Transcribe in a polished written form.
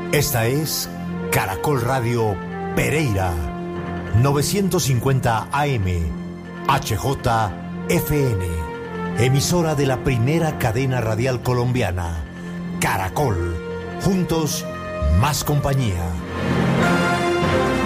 Esta es Caracol Radio Pereira, 950 AM, HJFN, emisora de la primera cadena radial colombiana, Caracol, juntos, más compañía.